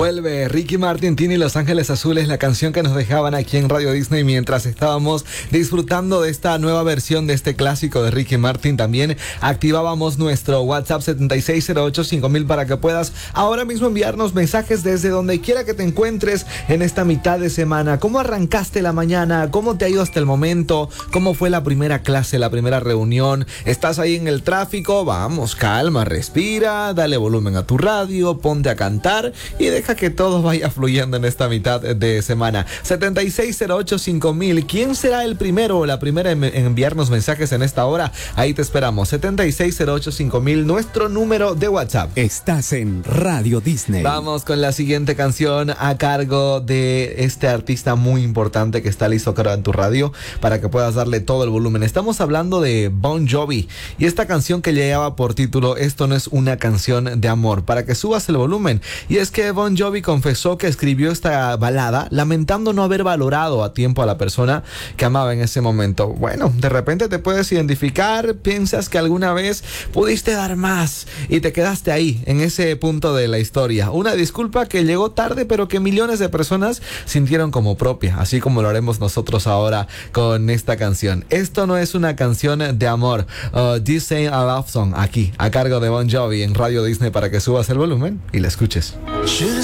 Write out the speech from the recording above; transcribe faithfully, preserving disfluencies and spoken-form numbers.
Vuelve Ricky Martin, Tini y Los Ángeles Azules, la canción que nos dejaban aquí en Radio Disney mientras estábamos disfrutando de esta nueva versión de este clásico de Ricky Martin. También activábamos nuestro WhatsApp setenta y seis cero ocho cinco mil para que puedas ahora mismo enviarnos mensajes desde donde quiera que te encuentres en esta mitad de semana. ¿Cómo arrancaste la mañana? ¿Cómo te ha ido hasta el momento? ¿Cómo fue la primera clase, la primera reunión? ¿Estás ahí en el tráfico? Vamos, calma, respira, dale volumen a tu radio, ponte a cantar y deja que todo vaya fluyendo en esta mitad de semana. setenta y seis cero ocho cinco mil. ¿Quién será el primero o la primera en enviarnos mensajes en esta hora? Ahí te esperamos. setenta y seis cero ocho cinco mil, nuestro número de WhatsApp. Estás en Radio Disney. Vamos con la siguiente canción a cargo de este artista muy importante que está listo acá en tu radio para que puedas darle todo el volumen. Estamos hablando de Bon Jovi y esta canción que llevaba por título Esto no es una canción de amor, para que subas el volumen. Y es que Bon Jovi confesó que escribió esta balada lamentando no haber valorado a tiempo a la persona que amaba en ese momento. Bueno, de repente te puedes identificar, piensas que alguna vez pudiste dar más y te quedaste ahí, en ese punto de la historia. Una disculpa que llegó tarde, pero que millones de personas sintieron como propia, así como lo haremos nosotros ahora con esta canción. Esto no es una canción de amor. Uh, This Ain't a Love Song, aquí, a cargo de Bon Jovi en Radio Disney, para que subas el volumen y la escuches. Should